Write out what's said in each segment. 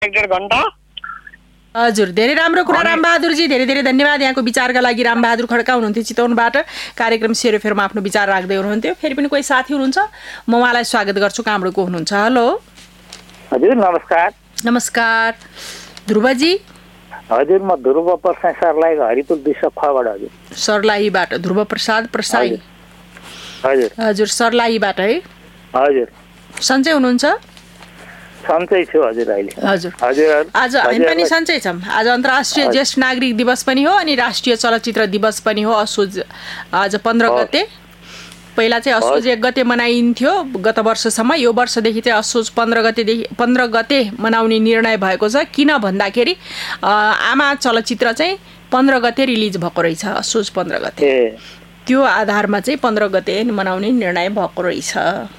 1.5 घण्टा। हजुर, धेरै राम्रो कुरा रामबहादुरजी, धेरै धेरै धन्यवाद यहाँको विचारका लागि। रामबहादुर खड्का हुनुहुन्थ्यो चितवनबाट, कार्यक्रम सेरोफेरोमा आफ्नो विचार राख्दै हुनुहुन्थ्यो। फेरि पनि कोही साथी हुनुहुन्छ, म उहाँलाई स्वागत गर्छु। कहाँबाट को हुनुहुन्छ? हेलो हजुर, नमस्कार। नमस्कार ध्रुवजी। हजुर, म ध्रुव प्रसाद सर्लाही हरिपुर 2 सफाबाट। हजुर, सर्लाहीबाट ध्रुव प्रसाद प्रसाई। हजुर हजुर, सर्लाहीबाट है। हजुर, सन्चै हुनुहुन्छ? सन्चै छु हजुर अहिले। हजुर हजुर, आज हामी पनि सन्चै छौँ। आज अन्तर्राष्ट्रिय ज्येष्ठ नागरिक दिवस पनि हो अनि राष्ट्रिय चलचित्र दिवस पनि हो। असोज आज 15 गते। पहिला चाहिँ असोज 1 गते मनाइन्थ्यो गत वर्षसम्म। यो वर्षदेखि चाहिँ असोज 15 गते मनाउने निर्णय भएको छ। किन भन्दाखेरि आमा चलचित्र चाहिँ 15 गते रिलिज भएको रहेछ, असोज 15 गते। त्यो आधारमा चाहिँ 15 गते मनाउने निर्णय भएको रहेछ।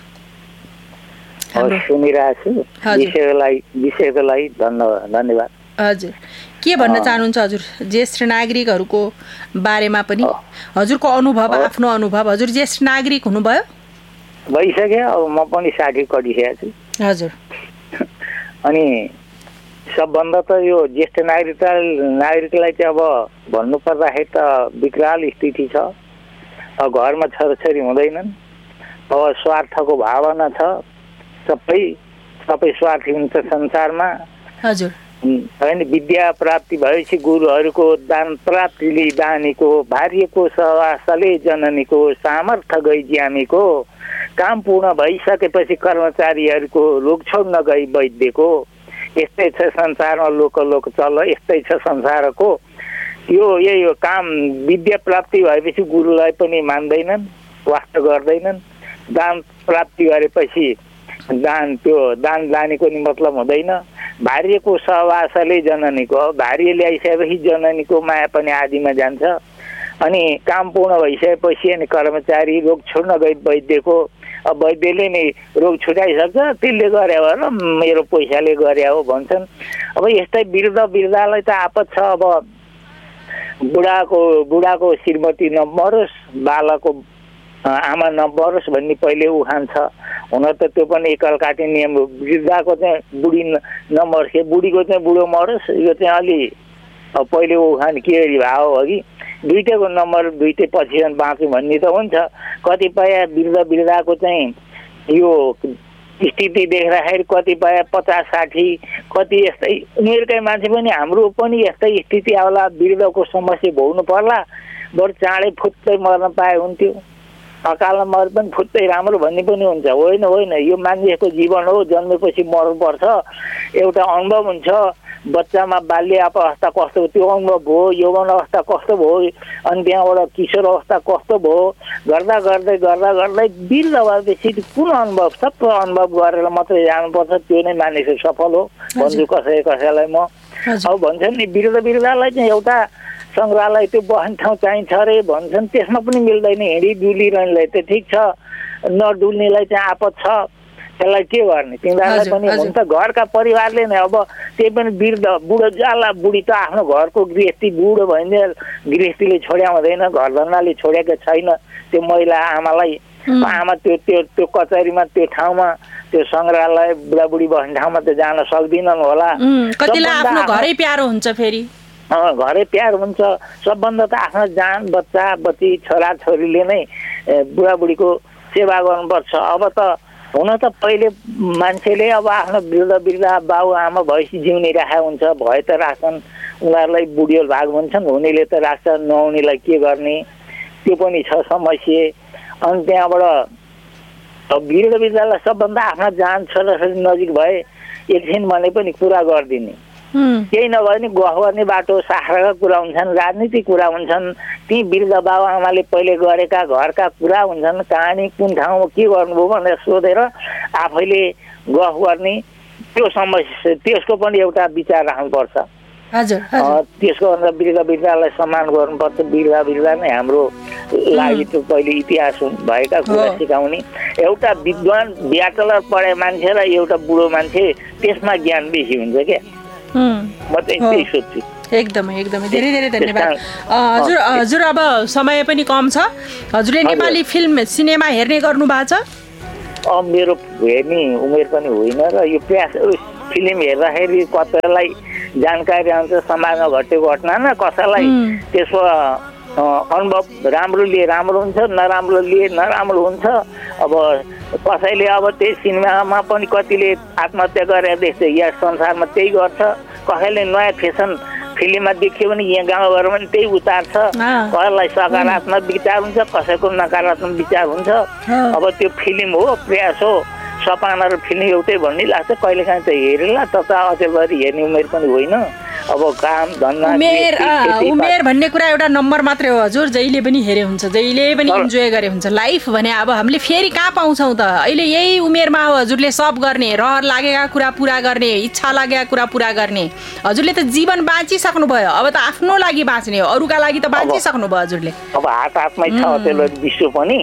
सुनिरहेको छु। विषयको लागि धन्यवाद। हजुर, के भन्न चाहनुहुन्छ हजुर ज्येष्ठ नागरिकहरूको बारेमा पनि? हजुरको अनुभव, आफ्नो अनुभव। हजुर ज्येष्ठ नागरिक हुनुभयो? भइसक्यो, अब म पनि 60 कटिसकेको छु। हजुर, अनि सबभन्दा त यो ज्येष्ठ नागरिकलाई चाहिँ अब भन्नुपर्दाखेरि त विकराल स्थिति छ। अब घरमा छोराछोरी हुँदैनन्, अब स्वार्थको भावना छ। सबै स्वार्थी हुन्छ संसारमा। हजुर, होइन, विद्या प्राप्ति भएपछि गुरुहरूको दान प्राप्तिले दानीको, भार्यको सवासले जननीको, सामर्थ्य गई ज्यामीको, काम पूर्ण भइसकेपछि कर्मचारीहरूको, रोग छोड्न गई वैद्यको। यस्तै छ संसारमा, लोक चल यस्तै छ संसारको। यही हो काम। विद्या प्राप्ति भएपछि गुरुलाई पनि मान्दैनन्, वास्ता गर्दैनन्। दान प्राप्ति गरेपछि दान दानीको नि मतलब हुँदैन। भार्यको सहवासले जननीको, भार्य ल्याइसकेपछि जननीको माया पनि आदिमा जान्छ। अनि काम पूर्ण भइसकेपछि अनि कर्मचारी, रोग छोड्न गई वैद्यको। अब वैद्यले नै रोग छुटाइसक्छ, त्यसले गरे हो र मेरो पैसाले गरे हो भन्छन्। अब यस्तै वृद्धलाई त आपत छ। अब बुढाको श्रीमती नमरोस्, बालको आमा नमरोस् भन्ने पहिले उखान छ। हुन त त्यो पनि एकलकाटी नियम हो। वृद्धको चाहिँ बुढी नमरोस्, बुढीको चाहिँ बुढो मरोस्, यो चाहिँ अलि पहिले उखान के भाव हो कि दुईटैको नम्बर दुईटै पछि बाँच्नु भन्ने त हुन्छ। कतिपय वृद्धको चाहिँ यो स्थिति देख्दाखेरि कतिपय 50-60, कति यस्तै उमेरकै मान्छे पनि हाम्रो पनि यस्तै स्थिति आउला, वृद्धको समस्या भोग्नु पर्ला, बरु चाँडै फुत्तै मर्न पाए हुन्थ्यो। अकालमा मर पनि फुत्तै राम्रो भन्ने पनि हुन्छ। होइन, यो मान्छेको जीवन हो, जन्मेपछि मर्नुपर्छ। एउटा अनुभव हुन्छ। बच्चामा बाल्य अवस्था कस्तो, त्यो अनुभव भयो। यौवन अवस्था कस्तो भयो, अनि त्यहाँबाट किशोर अवस्था कस्तो भयो, गर्दा गर्दै वृद्ध भएपछि कुन अनुभव, सब अनुभव गरेर मात्रै जानुपर्छ। त्यो नै मानिसको सफल हो भन्छु कसैलाई म। अब भन्छन् नि वृद्धलाई चाहिँ एउटा सङ्ग्रहालय त्यो बस्ने ठाउँ चाहिन्छ अरे भन्छन्। त्यसमा पनि मिल्दैन। हिँडी डुलिरहनेलाई त ठिक छ, नडुल्नेलाई चाहिँ आपत छ। त्यसलाई के गर्ने? तिनीहरूलाई पनि हुन्छ। घरका परिवारले नै अब त्यही पनि वृद्ध बुढो जाला, बुढी त आफ्नो घरको गृहस्थी, बुढो भइदिए गृहस्थीले छोड्या हुँदैन, घरधन्दाले छोडेको छैन त्यो महिला आमालाई। आमा त्यो कचहरीमा, त्यो ठाउँमा, त्यो सङ्ग्रहालय बुढाबुढी बस्ने ठाउँमा त जान सक्दिनन् होला। कतिलाई आफ्नो घरै प्यारो हुन्छ, फेरि घरै प्यार हुन्छ। सबभन्दा त आफ्नो जान, बच्चा बच्ची, छोराछोरीले नै बुढाबुढीको सेवा गर्नुपर्छ। अब त हुन त पहिले मान्छेले अब आफ्नो वृद्ध बाउ आमा भएपछि जिउने राखेको हुन्छ, भए त राख्छन्। उनीहरूलाई बुढियो भाग भन्छन्, हुनेले त राख्छ, नहुनेलाई के गर्ने, त्यो पनि छ समस्या। अनि त्यहाँबाट वृद्धलाई सबभन्दा आफ्ना जान छोराछोरी नजिक भए एकछिन भने पनि कुरा गरिदिने, केही नभए नि गफ गर्ने बाटो, साखराका कुरा हुन्छन्, राजनीतिक कुरा हुन्छन्। ती वृद्ध बाबु आमाले पहिले गरेका घरका कुरा हुन्छन्, कहानी कुन ठाउँमा के गर्नुभयो भनेर सोधेर आफैले गफ गर्ने, त्यो समस्या, त्यसको पनि एउटा विचार राख्नुपर्छ। त्यसको अन्त वृद्धलाई सम्मान गर्नुपर्छ। वृद्ध नै हाम्रो लागि त पहिले इतिहास भएका कुरा सिकाउने। एउटा विद्वान ब्याचलर पढे मान्छे र एउटा बुढो मान्छे, त्यसमा ज्ञान बेसी हुन्छ क्या। म चाहिँ त्यही सोध्छु। एकदमै धेरै धेरै धन्यवाद हजुर। अब समय पनि कम छ। हजुरले नेपाली फिल्म सिनेमा हेर्ने गर्नु भएको छ? मेरो हेर्ने उमेर पनि होइन र यो प्रयास फिल्म हेर्दाखेरि कतिलाई जानकारी आउँछ समाजमा घटेको घटना न, कसैलाई त्यसको अनुभव राम्रो लिए राम्रो हुन्छ, नराम्रो लिए नराम्रो हुन्छ। अब कसैले अब त्यही सिनेमामा पनि कतिले आत्महत्या गरेर देख्छ, यहाँ संसारमा त्यही गर्छ। कसैले नयाँ फेसन फिल्ममा देखियो भने यहाँ गाउँघरमा पनि त्यही उतार्छ। कसैलाई सकारात्मक विचार हुन्छ, कसैको नकारात्मक विचार हुन्छ। अब त्यो फिल्म हो, प्रयास हो, सपना र फिल्म एउटै भन्ने लाग्छ। कहिलेकाहीँ त हेरेला त अचेलभरि हेर्ने उमेर पनि होइन। अब काम धन्दा उमेर भन्ने कुरा एउटा नम्बर मात्रै हो हजुर। जहिले पनि हेरे हुन्छ, जहिले पनि इन्जोय गरे हुन्छ। लाइफ भने अब हामीले फेरि कहाँ पाउँछौँ त? अहिले यही उमेरमा हो हजुरले सब गर्ने, रहर लागेका कुरा पुरा गर्ने, इच्छा लागेका कुरा पुरा गर्ने। हजुरले त जीवन बाँचिसक्नु भयो, अब त आफ्नो लागि बाँच्ने हो, अरूका लागि त बाँचिसक्नु भयो हजुरले। अब हातमै छ अचेलभरि विश्व पनि,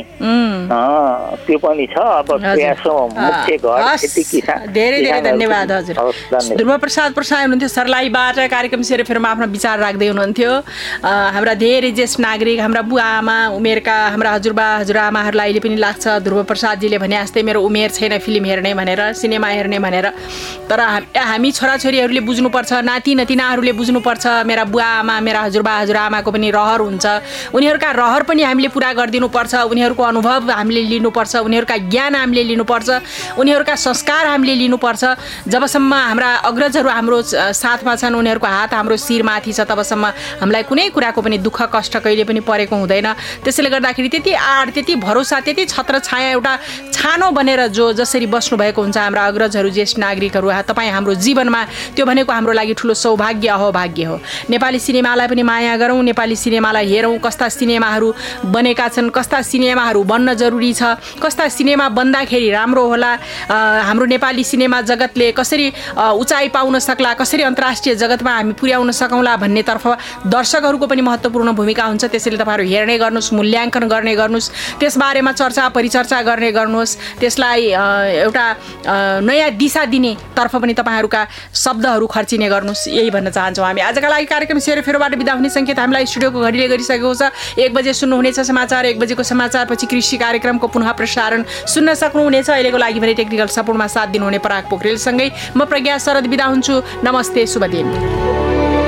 त्यो पनि छ। अब प्रयास मुख्य घर खेती किसान। धेरै धेरै धन्यवाद हजुर। ध्रुव प्रसाद प्रसाद हुनुहुन्थ्यो सर्लाहीबाट, कार्यक्रम सेरोफेरोमा आफ्नो विचार राख्दै हुनुहुन्थ्यो। हाम्रा धेरै ज्येष्ठ नागरिक, हाम्रा बुवा आमा उमेरका हाम्रा हजुरबा हजुरआमाहरूलाई अहिले पनि लाग्छ ध्रुव प्रसादजीले भने जस्तै मेरो उमेर छैन फिल्म हेर्ने भनेर, सिनेमा हेर्ने भनेर। तर हामी छोराछोरीहरूले बुझ्नुपर्छ, नाति नतिनाहरूले बुझ्नुपर्छ, मेरा बुवा आमा मेरा हजुरबा हजुरआमाको पनि रहर हुन्छ। उनीहरूका रहर पनि हामीले पुरा गरिदिनुपर्छ, उनीहरूको अनुभव हामीले लिनुपर्छ, उनीहरूका ज्ञान हामीले लिनुपर्छ, उनीहरूका संस्कार हामीले लिनुपर्छ। जबसम्म हाम्रा अग्रजहरू हाम्रो साथमा छन्, उनीहरूको हात हाम्रो शिरमाथि छ, तबसम्म हामीलाई कुनै कुराको पनि दुःख कष्ट कहिले पनि परेको हुँदैन। त्यसैले गर्दाखेरि त्यति आड, त्यति भरोसा, त्यति छत्र छाया एउटा छानो बनेर जसरी बस्नुभएको हुन्छ हाम्रा अग्रजहरू ज्येष्ठ नागरिकहरू, तपाईँ हाम्रो जीवनमा त्यो भनेको हाम्रो लागि ठुलो सौभाग्य अहोभाग्य हो। नेपाली सिनेमालाई पनि माया गरौँ, नेपाली सिनेमालाई हेरौँ, कस्ता सिनेमाहरू बनेका छन्, कस्ता सिनेमाहरू बन्न जरुरी छ, कस्ता सिनेमा बन्दाखेरि राम्रो होला, हाम्रो नेपाली सिनेमा जगतले कसरी उचाइ पाउन सक्ला, कसरी अन्तर्राष्ट्रिय जगतमा हामी पुर्याउन सकौँला भन्नेतर्फ दर्शकहरूको पनि महत्त्वपूर्ण भूमिका हुन्छ। त्यसैले तपाईँहरू हेर्ने गर्नुहोस्, मूल्याङ्कन गर्ने गर्नुहोस्, त्यसबारेमा चर्चा परिचर्चा गर्ने गर्नुहोस्, त्यसलाई एउटा नयाँ दिशा दिने तर्फ पनि तपाईँहरूका शब्दहरू खर्चिने गर्नुहोस्। यही भन्न चाहन्छौँ हामी। आजका लागि कार्यक्रम सेरोफेरोबाट बिदा हुने सङ्केत हामीलाई स्टुडियोको घडीले गरिसकेको छ। 1 बजे सुन्नुहुनेछ समाचार, 1 बजेको समाचारपछि कृषि कार्यक्रमको पुनः प्रसारण सुन्न सक्नुहुनेछ। अहिलेको लागि भने टेक्निकल सपोर्टमा साथ दिनुहुने पराग पोखरेलसँगै म प्रज्ञा शरद बिदा हुन्छु। नमस्ते, शुभ दिन।